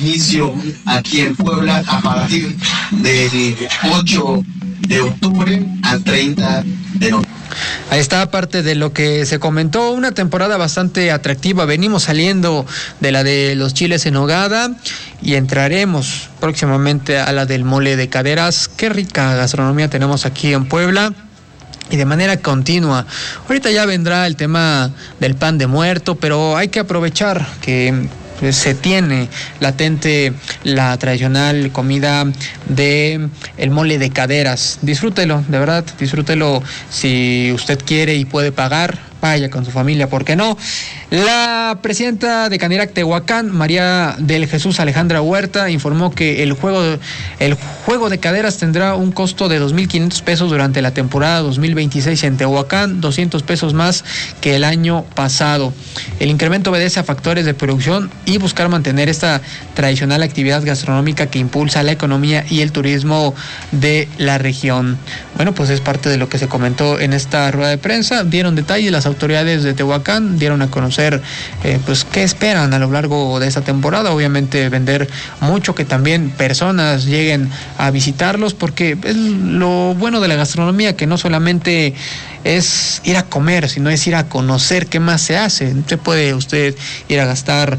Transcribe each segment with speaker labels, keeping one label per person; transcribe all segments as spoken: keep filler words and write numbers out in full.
Speaker 1: inicio aquí en Puebla a partir del ocho de octubre al treinta de noviembre.
Speaker 2: Ahí está parte de lo que se comentó, una temporada bastante atractiva. Venimos saliendo de la de los chiles en nogada y entraremos próximamente a la del mole de caderas. Qué rica gastronomía tenemos aquí en Puebla y de manera continua. Ahorita ya vendrá el tema del pan de muerto, pero hay que aprovechar que se tiene latente la tradicional comida de el mole de caderas. Disfrútelo, de verdad, disfrútelo si usted quiere y puede pagar. Vaya con su familia, ¿por qué no? La presidenta de Canirac Tehuacán, María del Jesús Alejandra Huerta, informó que el juego, el juego de caderas tendrá un costo de dos mil quinientos pesos durante la temporada dos mil veintiséis en Tehuacán, doscientos pesos más que el año pasado. El incremento obedece a factores de producción y buscar mantener esta tradicional actividad gastronómica que impulsa la economía y el turismo de la región. Bueno, pues es parte de lo que se comentó en esta rueda de prensa. Dieron detalles las autoridades de Tehuacán, dieron a conocer eh, pues qué esperan a lo largo de esta temporada. Obviamente vender mucho, que también personas lleguen a visitarlos, porque es lo bueno de la gastronomía, que no solamente es ir a comer, sino es ir a conocer qué más se hace. Se puede usted ir a gastar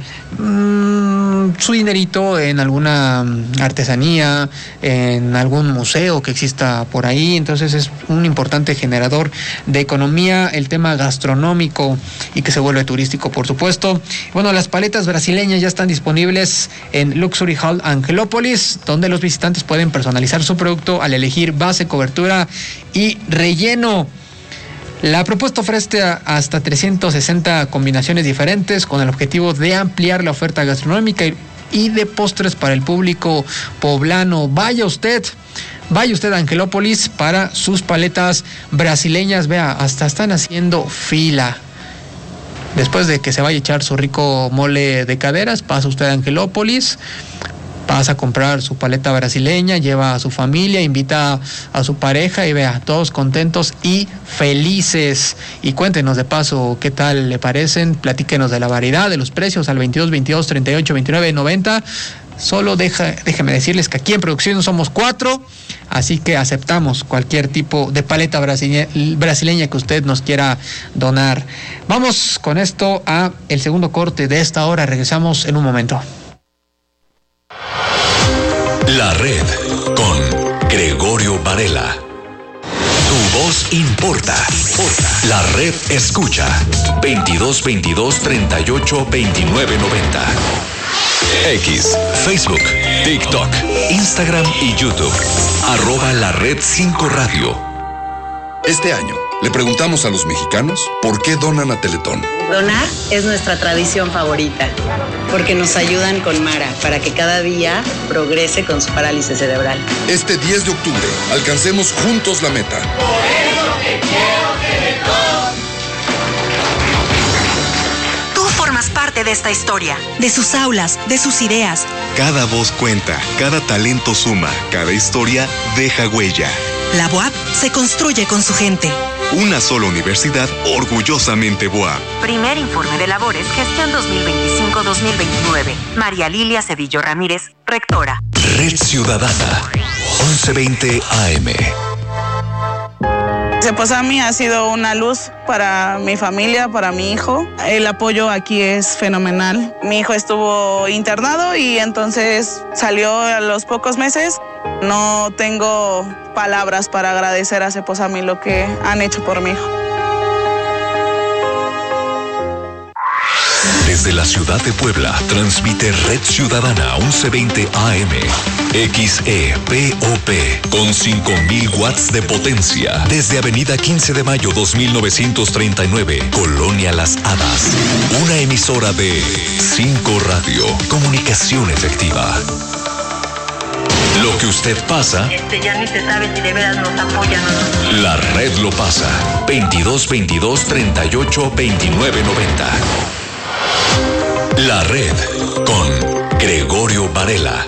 Speaker 2: mmm, su dinerito en alguna artesanía, en algún museo que exista por ahí. Entonces es un importante generador de economía el tema gastronómico y que se vuelve turístico, por supuesto. Bueno, las paletas brasileñas ya están disponibles en Luxury Hall Angelópolis, donde los visitantes pueden personalizar su producto al elegir base, cobertura y relleno. La propuesta ofrece hasta trescientas sesenta combinaciones diferentes con el objetivo de ampliar la oferta gastronómica y de postres para el público poblano. Vaya usted, vaya usted a Angelópolis para sus paletas brasileñas. Vea, hasta están haciendo fila. Después de que se vaya a echar su rico mole de caderas, pasa usted a Angelópolis, pasa a comprar su paleta brasileña, lleva a su familia, invita a su pareja y vea, todos contentos y felices. Y cuéntenos de paso qué tal le parecen, platíquenos de la variedad, de los precios al veintidós, veintidós, treinta y ocho, veintinueve, noventa. Solo deja, déjeme decirles que aquí en producción somos cuatro, así que aceptamos cualquier tipo de paleta brasileña, brasileña que usted nos quiera donar. Vamos con esto a el segundo corte de esta hora, regresamos en un momento.
Speaker 3: La Red con Gregorio Varela. Tu voz importa. importa. La Red escucha. veintidós, veintidós, treinta y ocho, veintinueve, noventa. X, Facebook, TikTok, Instagram y YouTube. Arroba La Red cinco Radio.
Speaker 4: Este año le preguntamos a los mexicanos por qué donan a Teletón.
Speaker 5: Donar es nuestra tradición favorita, porque nos ayudan con Mara para que cada día progrese con su parálisis cerebral.
Speaker 4: Este diez de octubre, alcancemos juntos la meta.
Speaker 6: Por eso te quiero, Teletón.
Speaker 7: Tú formas parte de esta historia, de sus aulas, de sus ideas.
Speaker 8: Cada voz cuenta, cada talento suma, cada historia deja huella.
Speaker 7: La B U A P se construye con su gente.
Speaker 8: Una sola universidad orgullosamente B U A P.
Speaker 7: Primer informe de labores, gestión dos mil veinticinco dos mil veintinueve. María Lilia Cedillo Ramírez, rectora.
Speaker 3: Red Ciudadana, once veinte A M.
Speaker 9: Ceposami ha sido una luz para mi familia, para mi hijo. El apoyo aquí es fenomenal. Mi hijo estuvo internado y entonces salió a los pocos meses. No tengo palabras para agradecer a Ceposami lo que han hecho por mi hijo.
Speaker 3: Desde la ciudad de Puebla, transmite Red Ciudadana once veinte A M. X E P O P con cinco mil watts de potencia. Desde Avenida quince de mayo dos mil novecientos treinta y nueve, Colonia Las Hadas. Una emisora de cinco Radio. Comunicación efectiva. Lo que usted pasa,
Speaker 5: Este ya ni se sabe si de veras nos apoyan o no.
Speaker 3: la red lo pasa. veintidós, veintidós, treinta y ocho, veintinueve, noventa. La Red con Gregorio Varela.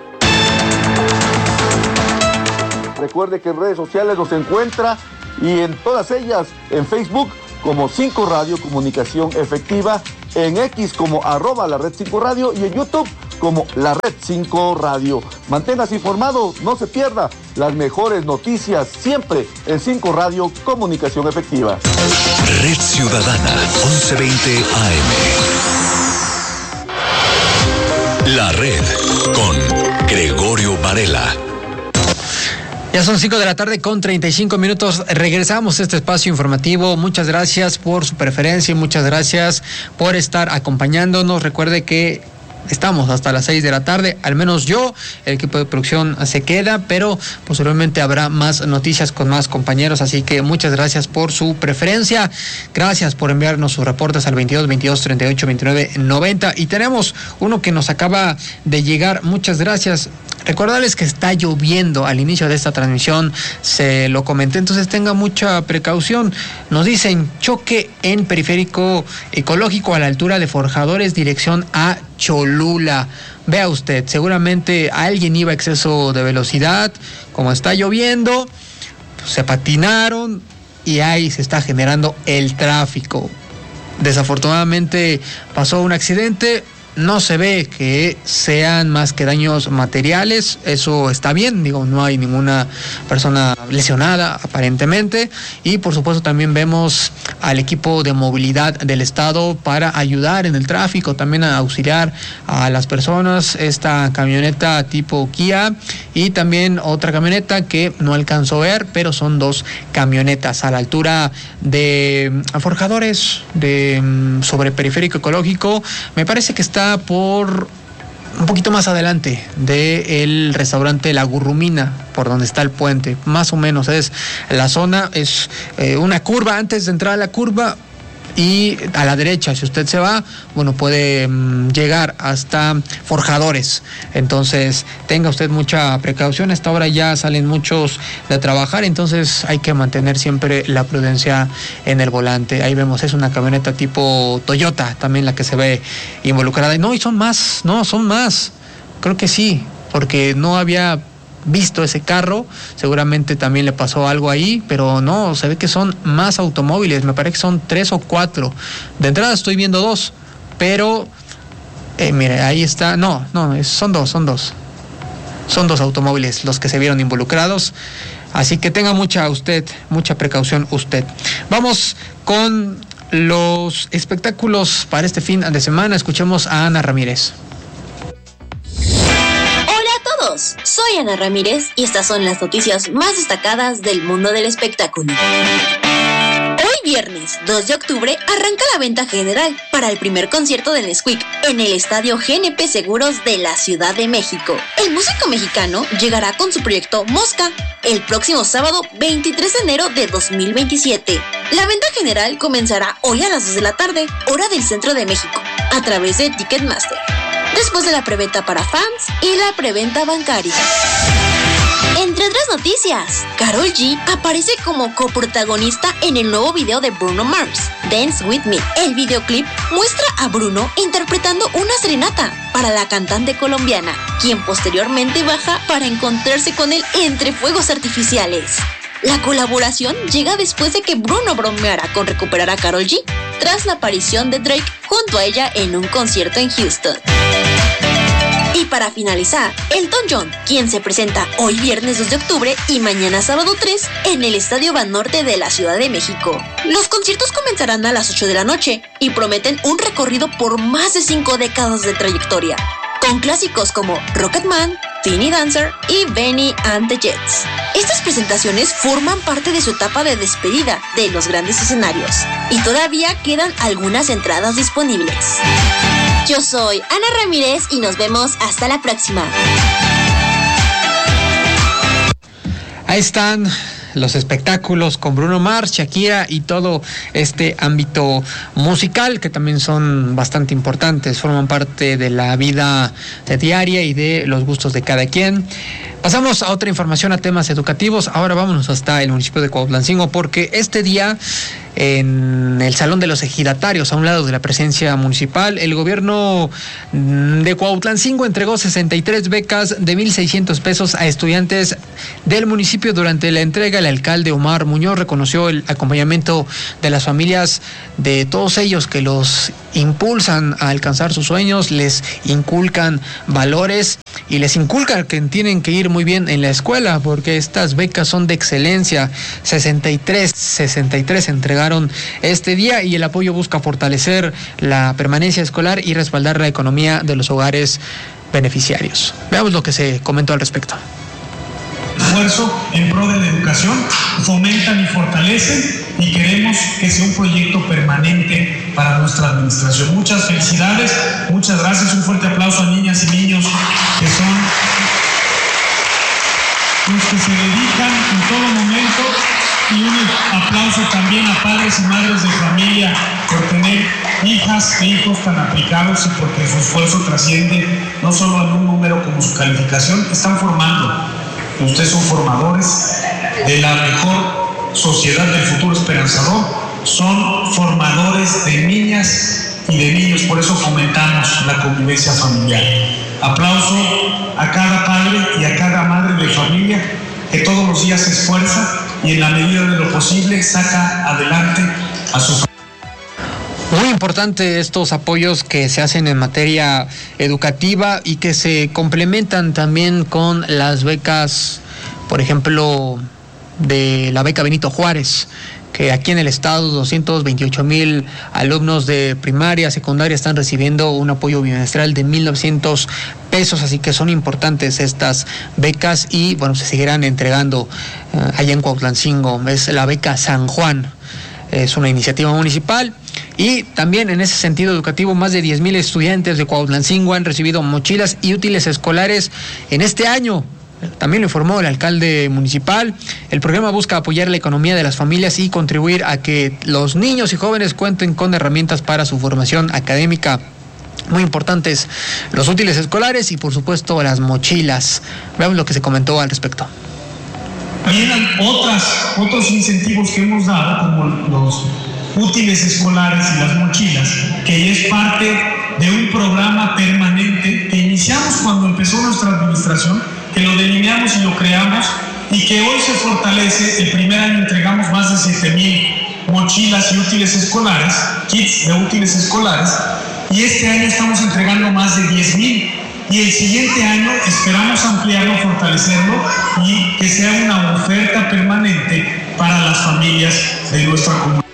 Speaker 10: Recuerde que en redes sociales nos encuentra y en todas ellas, en Facebook como cinco Radio Comunicación Efectiva, en X como arroba la red cinco Radio y en YouTube como La Red cinco Radio. Manténgase informado, no se pierda las mejores noticias siempre en cinco Radio, comunicación efectiva.
Speaker 3: Red Ciudadana, once veinte A M. La Red con Gregorio Varela.
Speaker 2: Ya son cinco de la tarde con treinta y cinco minutos. Regresamos a este espacio informativo. Muchas gracias por su preferencia y muchas gracias por estar acompañándonos. Recuerde que estamos hasta las seis de la tarde, al menos yo, el equipo de producción se queda, pero posteriormente habrá más noticias con más compañeros, así que muchas gracias por su preferencia, gracias por enviarnos sus reportes al veintidós, veintidós, treinta y ocho, veintinueve, noventa, y tenemos uno que nos acaba de llegar, muchas gracias. Recordarles que está lloviendo al inicio de esta transmisión, se lo comenté, entonces tenga mucha precaución. Nos dicen choque en periférico ecológico a la altura de Forjadores, dirección a Cholula. Vea usted, seguramente alguien iba a exceso de velocidad, como está lloviendo, pues se patinaron y ahí se está generando el tráfico. Desafortunadamente pasó un accidente. No se ve que sean más que daños materiales, eso está bien, digo, no hay ninguna persona lesionada aparentemente, y por supuesto también vemos al equipo de movilidad del estado para ayudar en el tráfico, también a auxiliar a las personas, esta camioneta tipo Kia y también otra camioneta que no alcanzó a ver, pero son dos camionetas a la altura de Forjadores, de sobre Periférico Ecológico, me parece que está por un poquito más adelante del restaurante La Gurrumina, por donde está el puente, más o menos es la zona, es eh, una curva antes de entrar a la curva y a la derecha, si usted se va, bueno, puede mmm, llegar hasta Forjadores, entonces tenga usted mucha precaución, a esta hora ya salen muchos de trabajar, entonces hay que mantener siempre la prudencia en el volante. Ahí vemos, es una camioneta tipo Toyota, también la que se ve involucrada, no, y son más, no, son más, creo que sí, porque no había visto ese carro, seguramente también le pasó algo ahí, pero no, se ve que son más automóviles, me parece que son tres o cuatro, de entrada estoy viendo dos, pero eh, mire, ahí está, no, no, es, son dos, son dos, son dos automóviles los que se vieron involucrados, así que tenga mucha usted, mucha precaución usted. Vamos con los espectáculos para este fin de semana, escuchemos a Ana Ramírez.
Speaker 11: Soy Ana Ramírez y estas son las noticias más destacadas del mundo del espectáculo. Hoy viernes dos de octubre arranca la venta general para el primer concierto de Nesquik en el estadio G N P Seguros de la Ciudad de México. El músico mexicano llegará con su proyecto Mosca el próximo sábado veintitrés de enero de dos mil veintisiete. La venta general comenzará hoy a las dos de la tarde, hora del centro de México, a través de Ticketmaster, después de la preventa para fans y la preventa bancaria. Entre otras noticias, Karol G aparece como coprotagonista en el nuevo video de Bruno Mars, Dance With Me. El videoclip muestra a Bruno interpretando una serenata para la cantante colombiana, quien posteriormente baja para encontrarse con él entre fuegos artificiales. La colaboración llega después de que Bruno bromeara con recuperar a Karol G tras la aparición de Drake junto a ella en un concierto en Houston. Y para finalizar, Elton John, quien se presenta hoy viernes dos de octubre y mañana sábado tres en el Estadio Banorte de la Ciudad de México. Los conciertos comenzarán a las ocho de la noche y prometen un recorrido por más de cinco décadas de trayectoria, con clásicos como Rocketman, Tiny Dancer y Benny and the Jets. Estas presentaciones forman parte de su etapa de despedida de los grandes escenarios y todavía quedan algunas entradas disponibles. Yo soy Ana Ramírez y nos vemos hasta la próxima.
Speaker 2: Ahí están los espectáculos con Bruno Mars, Shakira y todo este ámbito musical que también son bastante importantes, forman parte de la vida diaria y de los gustos de cada quien. Pasamos a otra información, a temas educativos. Ahora vámonos hasta el municipio de Cuautlancingo, porque este día en el Salón de los Ejidatarios, a un lado de la presidencia municipal. El gobierno de Cuautlancingo entregó sesenta y tres becas de mil seiscientos pesos a estudiantes del municipio. Durante la entrega, el alcalde Omar Muñoz reconoció el acompañamiento de las familias, de todos ellos que los impulsan a alcanzar sus sueños, les inculcan valores y les inculcan que tienen que ir muy bien en la escuela, porque estas becas son de excelencia. sesenta y tres, sesenta y tres entregaron este día, y el apoyo busca fortalecer la permanencia escolar y respaldar la economía de los hogares beneficiarios. Veamos lo que se comentó al respecto.
Speaker 12: Esfuerzo en pro de la educación, fomentan y fortalecen, y queremos que sea un proyecto permanente para nuestra administración. Muchas felicidades, muchas gracias, un fuerte aplauso a niñas y niños que son los que se dedican en todo momento, y un aplauso también a padres y madres de familia por tener hijas e hijos tan aplicados, y porque su esfuerzo trasciende no solo en un número como su calificación. Están formando, ustedes son formadores de la mejor sociedad del futuro esperanzador, son formadores de niñas y de niños, por eso fomentamos la convivencia familiar. Aplauso a cada padre y a cada madre de familia que todos los días se esfuerza y en la medida de lo posible saca adelante a su familia.
Speaker 2: Muy importante estos apoyos que se hacen en materia educativa y que se complementan también con las becas, por ejemplo, de la beca Benito Juárez, que aquí en el estado doscientos veintiocho mil alumnos de primaria, secundaria están recibiendo un apoyo bimestral de mil novecientos pesos, así que son importantes estas becas y bueno, se seguirán entregando uh, allá en Cuautlancingo. Es la beca San Juan, es una iniciativa municipal. Y también en ese sentido educativo, más de diez mil estudiantes de Cuautlancingo han recibido mochilas y útiles escolares en este año. También lo informó el alcalde municipal. El programa busca apoyar la economía de las familias y contribuir a que los niños y jóvenes cuenten con herramientas para su formación académica. Muy importantes los útiles escolares y por supuesto las mochilas. Veamos lo que se comentó al respecto.
Speaker 12: También hay otras, otros incentivos que hemos dado, como los útiles escolares y las mochilas, que es parte de un programa permanente que iniciamos cuando empezó nuestra administración, que lo delineamos y lo creamos, y que hoy se fortalece. El primer año entregamos más de siete mil mochilas y útiles escolares, kits de útiles escolares, y este año estamos entregando más de diez mil, y el siguiente año esperamos ampliarlo, fortalecerlo, y que sea una oferta permanente para las familias de nuestra comunidad.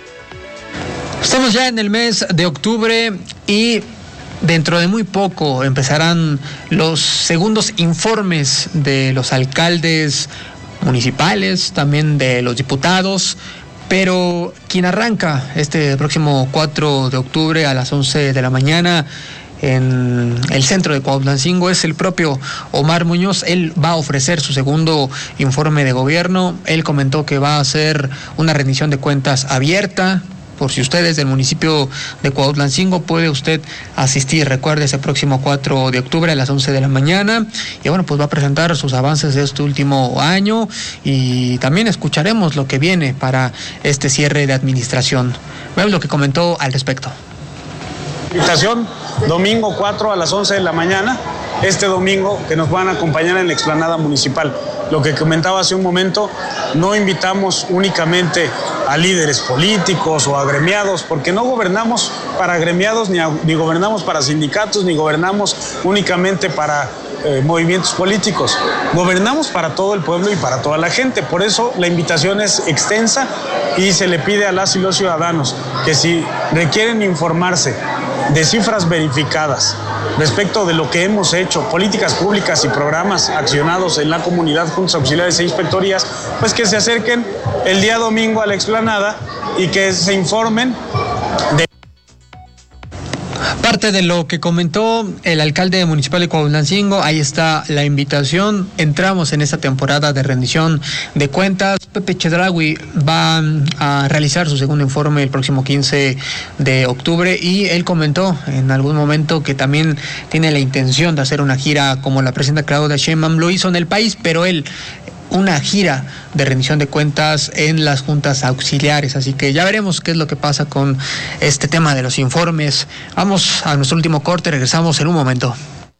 Speaker 2: Estamos ya en el mes de octubre y dentro de muy poco empezarán los segundos informes de los alcaldes municipales, también de los diputados, pero quien arranca este próximo cuatro de octubre a las once de la mañana en el centro de Cuautlancingo es el propio Omar Muñoz. Él va a ofrecer su segundo informe de gobierno. Él comentó que va a hacer una rendición de cuentas abierta. Por si usted es del municipio de Cuautlancingo, puede usted asistir. Recuerde, ese próximo cuatro de octubre a las once de la mañana. Y bueno, pues va a presentar sus avances de este último año y también escucharemos lo que viene para este cierre de administración. Veamos lo que comentó al respecto.
Speaker 13: Invitación, domingo cuatro a las once de la mañana, este domingo, que nos van a acompañar en la explanada municipal. Lo que comentaba hace un momento, no invitamos únicamente a líderes políticos o agremiados, porque no gobernamos para agremiados, ni, a, ni gobernamos para sindicatos, ni gobernamos únicamente para eh, movimientos políticos. Gobernamos para todo el pueblo y para toda la gente. Por eso la invitación es extensa y se le pide a las y los ciudadanos que si requieren informarse de cifras verificadas respecto de lo que hemos hecho, políticas públicas y programas accionados en la comunidad, juntas auxiliares e inspectorías, pues que se acerquen el día domingo a la explanada y que se informen de...
Speaker 2: Parte de lo que comentó el alcalde municipal de Cuautlancingo, ahí está la invitación. Entramos en esta temporada de rendición de cuentas. Pepe Chedraui va a realizar su segundo informe el próximo quince de octubre y él comentó en algún momento que también tiene la intención de hacer una gira como la presidenta Claudia Sheinbaum lo hizo en el país, pero él una gira de rendición de cuentas en las juntas auxiliares, así que ya veremos qué es lo que pasa con este tema de los informes. Vamos a nuestro último corte, regresamos en un momento.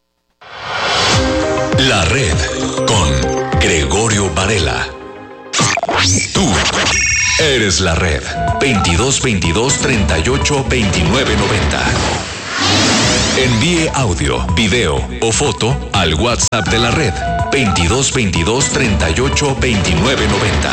Speaker 3: La Red con Gregorio Varela. Tú eres la Red. veintidós veintidós treinta y ocho veintinueve noventa. Envíe audio, video o foto al WhatsApp de la Red veintidós veintidós treinta y ocho veintinueve noventa.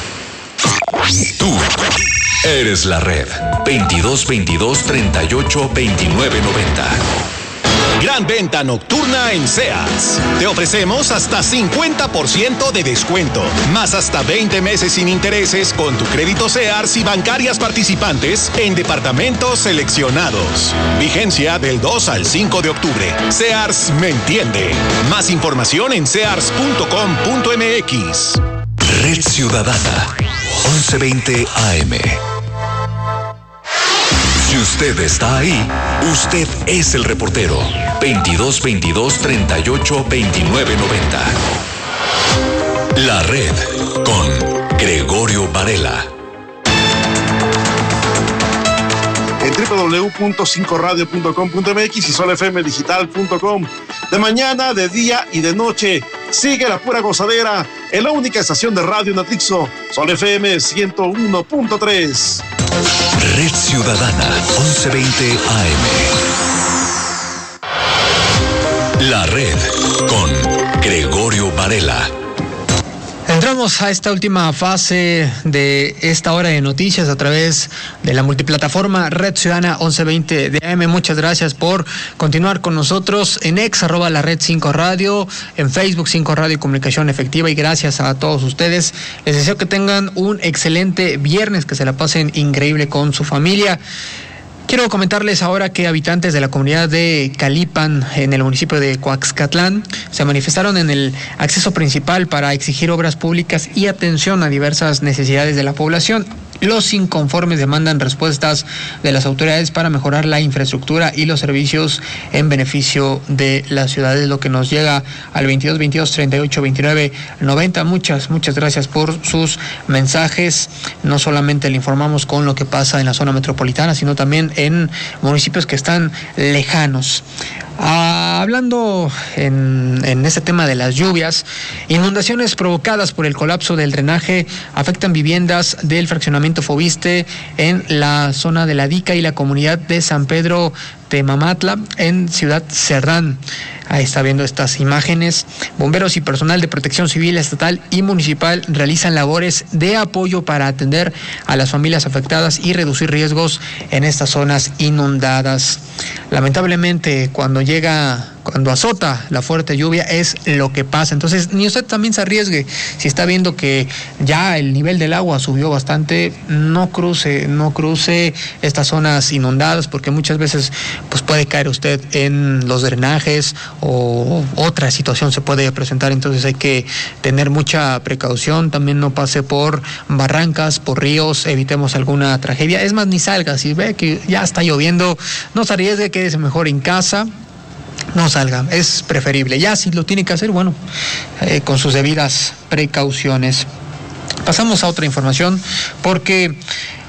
Speaker 3: Tú eres la Red veintidós veintidós treinta y ocho veintinueve noventa.
Speaker 14: Gran venta nocturna en Sears. Te ofrecemos hasta cincuenta por ciento de descuento, más hasta veinte meses sin intereses con tu crédito Sears y bancarias participantes en departamentos seleccionados. Vigencia del dos al cinco de octubre. Sears me entiende. Más información en sears punto com punto m x.
Speaker 3: Red Ciudadana, once veinte A M. Si usted está ahí, usted es el reportero. veintidós veintidós treinta y ocho veintinueve noventa. La Red con Gregorio Varela.
Speaker 15: En doble u doble u doble u punto cinco radio punto com punto m x y sol f m digital punto com. De mañana, de día y de noche, sigue la pura gozadera en la única estación de radio en Atlixco, Sol F M ciento uno punto tres.
Speaker 3: Red Ciudadana, once veinte A M. La Red con Gregorio Varela.
Speaker 2: Entramos a esta última fase de esta hora de noticias a través de la multiplataforma Red Ciudadana once veinte de A M. Muchas gracias por continuar con nosotros en ex arroba la red cinco radio, en Facebook cinco Radio y Comunicación Efectiva, y gracias a todos ustedes. Les deseo que tengan un excelente viernes, que se la pasen increíble con su familia. Quiero comentarles ahora que habitantes de la comunidad de Calipan, en el municipio de Coaxcatlán, se manifestaron en el acceso principal para exigir obras públicas y atención a diversas necesidades de la población. Los inconformes demandan respuestas de las autoridades para mejorar la infraestructura y los servicios en beneficio de la ciudad. Es lo que nos llega al veintidós veintidós treinta y ocho veintinueve noventa. Muchas, muchas gracias por sus mensajes. No solamente le informamos con lo que pasa en la zona metropolitana, sino también en municipios que están lejanos. Ah, hablando en, en este tema de las lluvias, inundaciones provocadas por el colapso del drenaje afectan viviendas del fraccionamiento Fobiste en la zona de la Dica y la comunidad de San Pedro Temamatla en Ciudad Cerdán. Ahí está viendo estas imágenes. Bomberos y personal de protección civil estatal y municipal realizan labores de apoyo para atender a las familias afectadas y reducir riesgos en estas zonas inundadas. Lamentablemente, cuando llega, cuando azota la fuerte lluvia, es lo que pasa. Entonces, ni usted también se arriesgue. Si está viendo que ya el nivel del agua subió bastante, no cruce, no cruce estas zonas inundadas, porque muchas veces pues puede caer usted en los drenajes o otra situación se puede presentar. Entonces hay que tener mucha precaución. También no pase por barrancas, por ríos, evitemos alguna tragedia. Es más, ni salga. Si ve que ya está lloviendo, no se arriesgue, quédese mejor en casa. No salga, es preferible. Ya si lo tiene que hacer, bueno, eh, con sus debidas precauciones. Pasamos a otra información, porque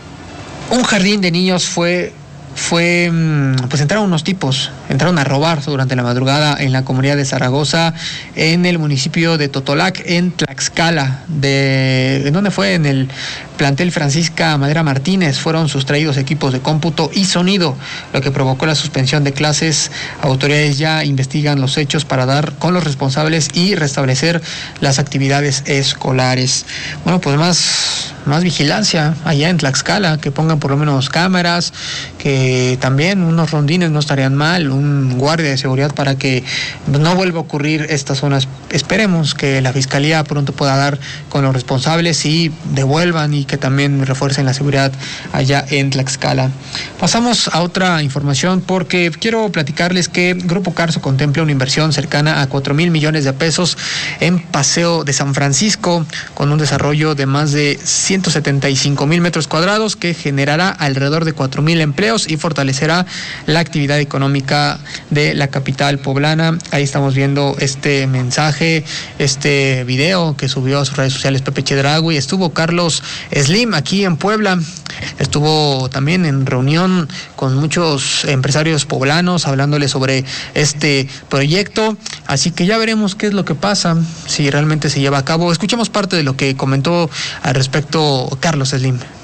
Speaker 2: un jardín de niños fue fue, pues entraron unos tipos, entraron a robar durante la madrugada en la comunidad de Zaragoza, en el municipio de Totolac, en Tlaxcala. De, ¿en dónde fue? En el plantel Francisca Madera Martínez. Fueron sustraídos equipos de cómputo y sonido, lo que provocó la suspensión de clases. Autoridades ya investigan los hechos para dar con los responsables y restablecer las actividades escolares. Bueno, pues más, más vigilancia allá en Tlaxcala, que pongan por lo menos cámaras, que también unos rondines no estarían mal, un guardia de seguridad para que no vuelva a ocurrir estas zonas. Esperemos que la Fiscalía pronto pueda dar con los responsables y devuelvan y que también refuercen la seguridad allá en Tlaxcala. Pasamos a otra información porque quiero platicarles que Grupo Carso contempla una inversión cercana a cuatro mil millones de pesos en Paseo de San Francisco, con un desarrollo de más de ciento setenta y cinco mil metros cuadrados que generará alrededor de cuatro mil empleos y fortalecerá la actividad económica de la capital poblana. Ahí estamos viendo este mensaje, este video que subió a sus redes sociales Pepe Chedraui. Estuvo Carlos Slim aquí en Puebla, estuvo también en reunión con muchos empresarios poblanos hablándole sobre este proyecto, así que ya veremos qué es lo que pasa, si realmente se lleva a cabo. Escuchemos parte de lo que comentó al respecto Carlos Slim.